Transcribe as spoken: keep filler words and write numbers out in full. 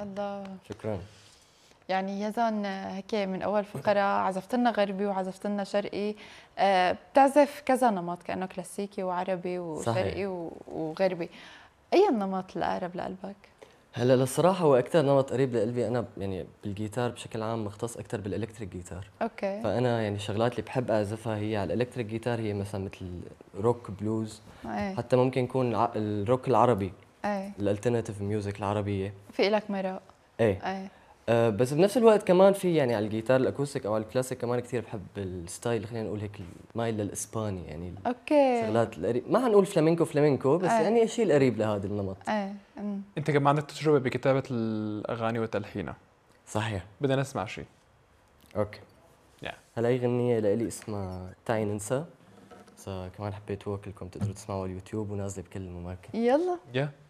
الله. شكرا. يعني يزن هيك من اول فقره عزفت لنا غربي وعزفت لنا شرقي، آه، بتعزف كذا نمط كانه كلاسيكي وعربي وشرقي صحيح. وغربي، اي النمط الاقرب لقلبك؟ هلا للصراحة هو أكثر نمط قريب لقلبي أنا يعني بالجيتار بشكل عام مختص أكثر بالإلكتريك جيتار. اوكي. فأنا يعني الشغلات اللي بحب أعزفها هي على الإلكتريك جيتار، هي مثلا مثل روك بلوز، ايه. حتى ممكن يكون الع- الروك العربي، ايه. الالترناتيف ميوزك العربية. في لك مرق. ايه. ايه. أه بس بنفس الوقت كمان في يعني على الجيتار الاكوستيك او على الكلاسيك كمان كثير بحب الستايل، خلينا نقول هيك مايل للاسباني، يعني اوكي. الشغلات القريب، ما حنقول فلامينكو فلامينكو بس ايه. يعني الشيء القريب لهذا النمط. ايه. أمم. انت كمان عندك تجربه بكتابه الاغاني وتلحينها، صحيح. بدنا نسمع شيء. اوكي. yeah. هلا هي غنية لإلي اسمها تعي ننسى، بس كمان حبيت وكلكم تقدروا تسمعوا على اليوتيوب ونازلة بكل المماكن. يلا. yeah.